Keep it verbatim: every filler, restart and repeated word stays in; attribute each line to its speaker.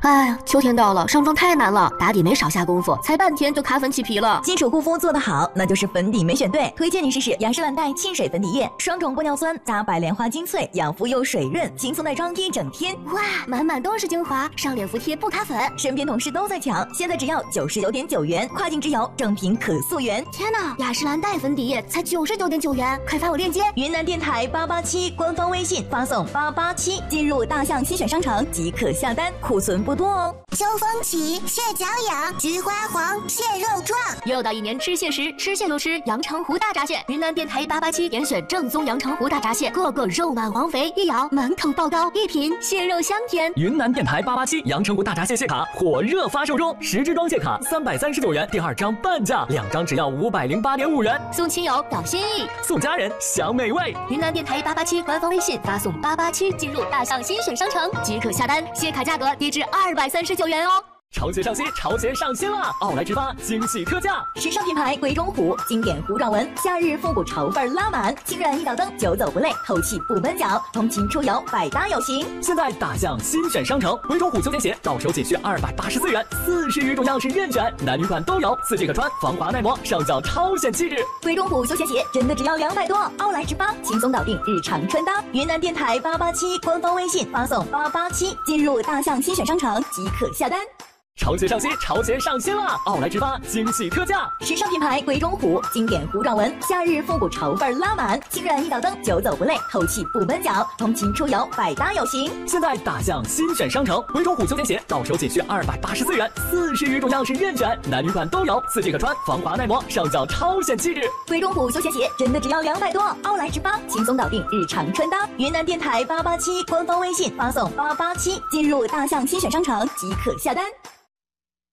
Speaker 1: 哎呀，秋天到了，上妆太难了，打底没少下功夫，才半天就卡粉起皮了。
Speaker 2: 基础护肤做得好，那就是粉底没选对。推荐你试试雅诗兰黛沁水粉底液，双种玻尿酸加白莲花精粹，养肤又水润，轻松耐妆一整天。
Speaker 1: 哇，满满都是精华，上脸服帖不卡粉。
Speaker 2: 身边同事都在抢，现在只要九十九点九元，跨境直邮，正品可溯源。
Speaker 1: 天哪，雅诗兰黛粉底液才九十九点九元，快发我链接。
Speaker 2: 云南电台八八七官方微信发送八八七，进入大象新选商城即可下单，库存不多哦。
Speaker 3: 秋风起，蟹脚痒，菊花黄，蟹肉壮。
Speaker 1: 又到一年吃蟹时，吃蟹就吃阳澄湖大闸蟹。云南电台八八七严选正宗阳澄湖大闸蟹，个个肉满黄肥，一咬满口爆膏，一品蟹肉香甜。
Speaker 4: 云南电台八八七阳澄湖大闸蟹蟹卡火热发售中，十支装蟹卡三百三十九元，第二张半价，两张只要五百零八点五元。
Speaker 1: 送亲友表心意，
Speaker 4: 送家人享美味。
Speaker 1: 云南电台八八七官方微信发送八八七，进入大象新选商城即可下单，蟹卡价格低至二百三十九元哦。
Speaker 4: 潮鞋上新，潮鞋上新啦！奥莱直发惊喜特价，
Speaker 2: 时尚品牌鬼冢虎经典糊状纹，夏日复古潮范拉满，轻软一脚蹬，久走不累，透气不闷脚，通勤出游百搭有型。
Speaker 4: 现在大象新选商城，鬼冢虎休闲鞋到手仅需二百八十四元，四十余种样式任选，男女款都有，四季可穿，防滑耐磨，上脚超显气质。
Speaker 2: 鬼冢虎休闲鞋真的只要两百多，奥莱直发轻松搞定日常穿搭。云南电台八八七官方微信发送八八七，进入大象新选商城即可下单。
Speaker 4: 潮鞋上新，潮鞋上新啦！奥莱直发惊喜特价，
Speaker 2: 时尚品牌鬼冢虎经典糊状纹，夏日复古潮范拉满，轻软一脚蹬，久走不累，透气不闷脚，通勤出游百搭有型。
Speaker 4: 现在大象新选商城，鬼冢虎休闲鞋到手仅需二百八十四元，四十余种样式任选，男女款都有，四季可穿，防滑耐磨，上脚超显气质。
Speaker 2: 鬼冢虎休闲鞋真的只要两百多，奥莱直发轻松搞定日常穿搭。云南电台八八七官方微信发送八八七，进入大象新选商城即可下单。